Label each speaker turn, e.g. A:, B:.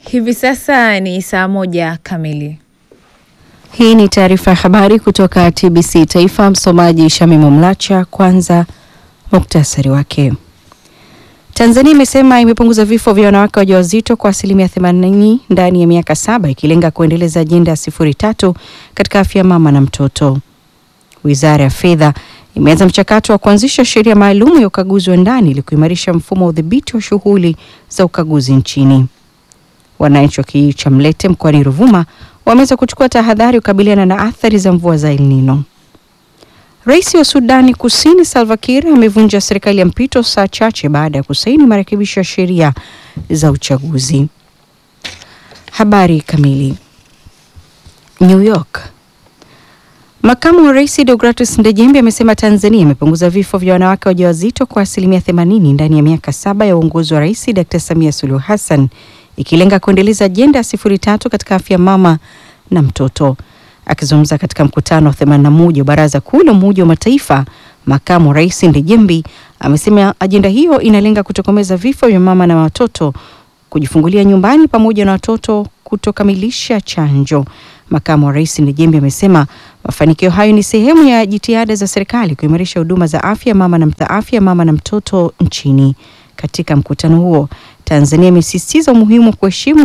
A: Hivi sasa ni saa 1 kamili.
B: Hii ni taarifa ya habari kutoka TBC Taifa. Msomaji Shamimu Mlacha. Kwanza muktasari wake. Tanzania imesema imepunguza vifo vya wanawake wajawazito kwa 80% ndani ya miaka 7 ikilenga kuendeleza ajenda ya 03 katika afya mama na mtoto. Wizara ya Fedha imeanza mchakato wa kuanzisha sheria maalum ya ukaguzi wa ndani ili kuimarisha mfumo wa udhibiti wa shughuli za ukaguzi nchini. Wananchi wa kijiji cha Mlete mkoani Ruvuma wameweza kuchukua tahadhari kukabiliana na athari za mvua za El Nino. Rais wa Sudani Kusini Salva Kiir amevunja serikali ya mpito saa chache baada ya kusaini marekebisho ya sheria za uchaguzi. Habari kamili. New York. Makamu wa Rais Deogratis Ndejembi amesema Tanzania imepunguza vifo vya wanawake wajawazito kwa 80% ndani ya miaka 7 ya uongozi wa Rais Dr. Samia Suluhu Hassan, ikilenga kuendeleza ajenda ya 03 katika afya mama na mtoto. Akizungumza katika mkutano wa 81 wa Baraza Kuu la Umoja wa Mataifa, Makamu wa Rais Ndejembi amesema ajenda hiyo inalenga kutokomeza vifo vya mama na watoto kujifungulia nyumbani pamoja na watoto kutokamilisha chanjo. Makamu wa Rais Ndejembi amesema mafanikio hayo ni sehemu ya jitihada za serikali kuimarisha huduma za afya mama na mtoto nchini. Katika mkutano huo, Tanzania imesisitiza umuhimu wa kuheshimu